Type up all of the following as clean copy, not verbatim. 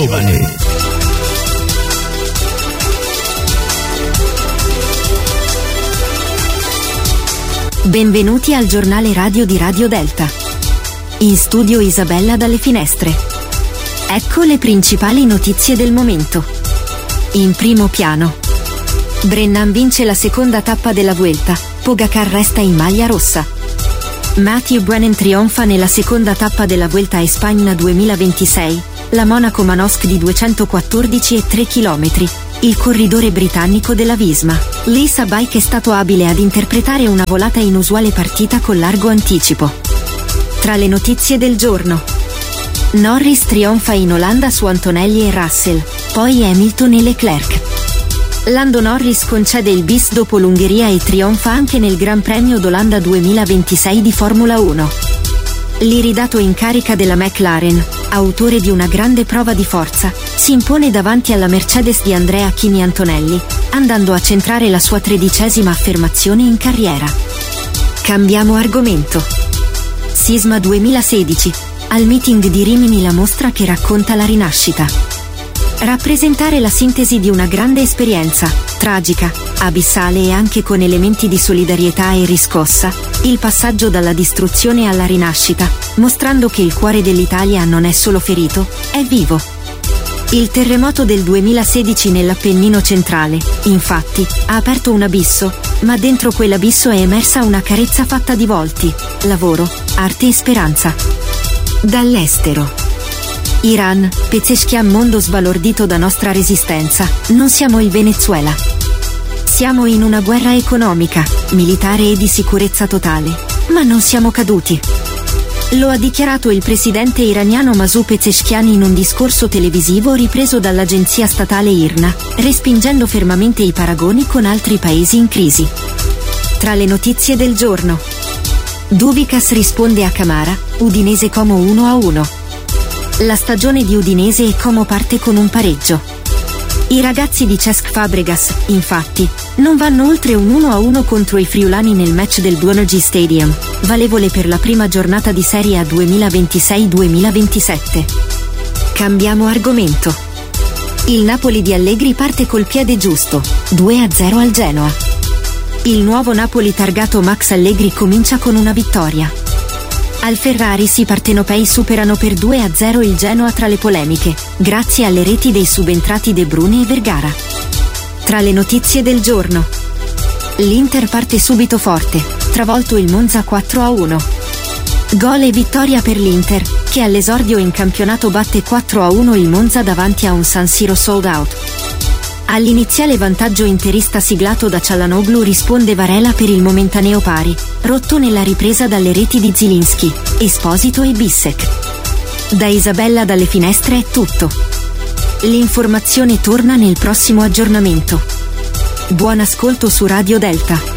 giovane. Benvenuti al giornale radio di Radio Delta. In studio Isabella dalle Finestre. Ecco le principali notizie del momento. In primo piano. Brennan vince la seconda tappa della Vuelta, Pogacar resta in maglia rossa. Mathieu Brennan trionfa nella seconda tappa della Vuelta a España 2026, la Monaco-Manosque di 214,3 km. Il corridore britannico della Visma, Lisa Bike, è stato abile ad interpretare una volata inusuale partita con largo anticipo. Tra le notizie del giorno. Norris trionfa in Olanda su Antonelli e Russell, poi Hamilton e Leclerc. Lando Norris concede il bis dopo l'Ungheria e trionfa anche nel Gran Premio d'Olanda 2026 di Formula 1. L'iridato in carica della McLaren, autore di una grande prova di forza, si impone davanti alla Mercedes di Andrea Kimi Antonelli, andando a centrare la sua 13ª affermazione in carriera. Cambiamo argomento. Sisma 2016. Al meeting di Rimini la mostra che racconta la rinascita. Rappresentare la sintesi di una grande esperienza, tragica, abissale e anche con elementi di solidarietà e riscossa, il passaggio dalla distruzione alla rinascita, mostrando che il cuore dell'Italia non è solo ferito, è vivo. Il terremoto del 2016 nell'Appennino centrale, infatti, ha aperto un abisso, ma dentro quell'abisso è emersa una carezza fatta di volti, lavoro, arte e speranza. Dall'estero. Iran, Pezeshkian, mondo sbalordito da nostra resistenza, non siamo il Venezuela. Siamo in una guerra economica, militare e di sicurezza totale, ma non siamo caduti. Lo ha dichiarato il presidente iraniano Massoud Pezeshkian in un discorso televisivo ripreso dall'agenzia statale IRNA, respingendo fermamente i paragoni con altri paesi in crisi. Tra le notizie del giorno. Duvicas risponde a Camara, Udinese Como 1-1. La stagione di Udinese e Como parte con un pareggio. I ragazzi di Cesc Fabregas, infatti, non vanno oltre un 1-1 contro i friulani nel match del Duonergy Stadium, valevole per la prima giornata di Serie A 2026-2027. Cambiamo argomento. Il Napoli di Allegri parte col piede giusto, 2-0 al Genoa. Il nuovo Napoli targato Max Allegri comincia con una vittoria. Al Ferraris i partenopei superano per 2-0 il Genoa tra le polemiche, grazie alle reti dei subentrati De Bruyne e Vergara. Tra le notizie del giorno. L'Inter parte subito forte, travolto il Monza 4-1. Gol e vittoria per l'Inter, che all'esordio in campionato batte 4-1 il Monza davanti a un San Siro sold out. All'iniziale vantaggio interista siglato da Çalhanoğlu risponde Varela per il momentaneo pari, rotto nella ripresa dalle reti di Zielinski, Esposito e Bissek. Da Isabella dalle Finestre è tutto. L'informazione torna nel prossimo aggiornamento. Buon ascolto su Radio Delta.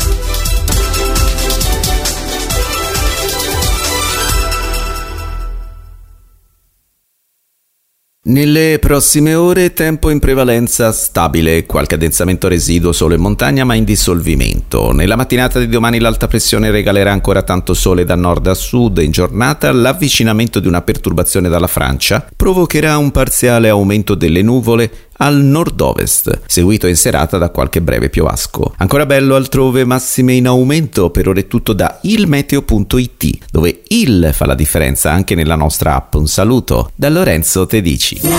Nelle prossime ore tempo in prevalenza stabile, qualche addensamento residuo solo in montagna ma in dissolvimento. Nella mattinata di domani l'alta pressione regalerà ancora tanto sole da nord a sud. In giornata l'avvicinamento di una perturbazione dalla Francia provocherà un parziale aumento delle nuvole al nord-ovest, seguito in serata da qualche breve piovasco. Ancora bello altrove, massime in aumento. Per ora è tutto da ilmeteo.it, dove il fa la differenza anche nella nostra app. Un saluto da Lorenzo Tedici.